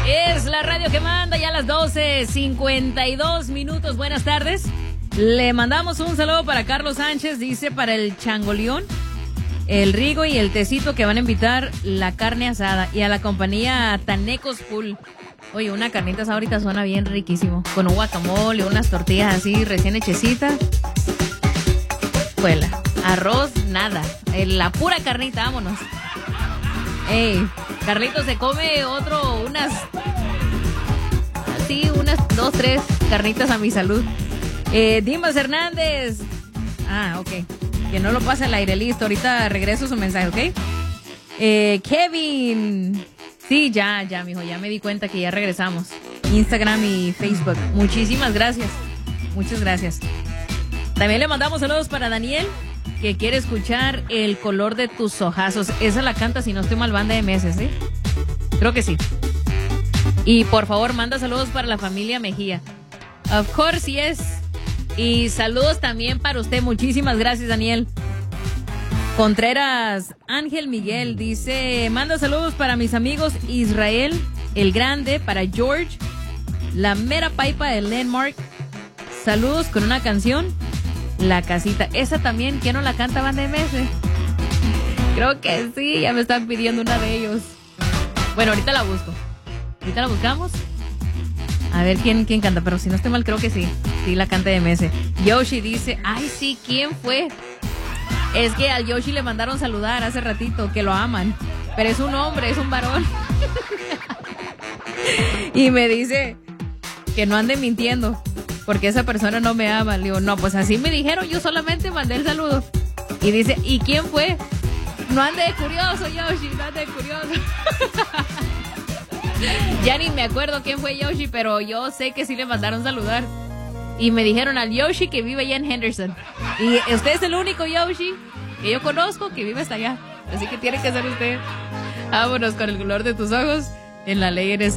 Es la radio que manda, ya a las 12:52. Buenas tardes. Le mandamos un saludo para Carlos Sánchez, dice para el changoleón, el Rigo y el tecito que van a invitar la carne asada y a la compañía Tanecos Full. Oye, una carnita asada ahorita suena bien riquísimo, con un guacamole, unas tortillas así recién hechecitas. Pues arroz, nada, la pura carnita, vámonos. Ey, Carlito se come unas 2, 3 carnitas a mi salud. Dimas Hernández. Ok. Que no lo pasa al aire, listo. Ahorita regreso su mensaje, ¿ok? Kevin. Sí, ya, mijo, ya me di cuenta que ya regresamos. Instagram y Facebook. Muchísimas gracias. Muchas gracias. También le mandamos saludos para Daniel, que quiere escuchar El color de tus ojazos. Esa la canta, si no estoy mal, Banda MS, ¿sí? Creo que sí. Y por favor, manda saludos para la familia Mejía. Of course, yes. Y saludos también para usted. Muchísimas gracias, Daniel. Contreras Ángel Miguel dice, manda saludos para mis amigos Israel, el Grande, para George, la mera paipa de Landmark. Saludos con una canción, La Casita. Esa también, ¿quién no la canta, Banda MS? Creo que sí, ya me están pidiendo una de ellos. Bueno, ahorita la busco. Ahorita la buscamos. A ver quién canta, pero si no estoy mal, creo que sí. Sí, la canta de MS. Yoshi dice, ay sí, ¿quién fue? Es que al Yoshi le mandaron saludar hace ratito, que lo aman. Pero es un hombre, es un varón. Y me dice que no ande mintiendo, porque esa persona no me ama. Le digo, no, pues así me dijeron, yo solamente mandé el saludo. Y dice, ¿y quién fue? No ande de curioso, Yoshi, no ande de curioso. Ya ni me acuerdo quién fue Yoshi, pero yo sé que sí le mandaron saludar. Y me dijeron al Yoshi que vive allá en Henderson. Y usted es el único Yoshi que yo conozco que vive hasta allá. Así que tiene que ser usted. Vámonos con El color de tus ojos. En la ley eres